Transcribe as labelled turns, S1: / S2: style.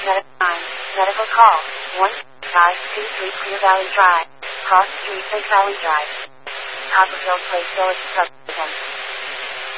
S1: Medical call. 1523 Clear Valley Drive. Cross Street, Lake Valley Drive. Copperfield Place Village Subdivision.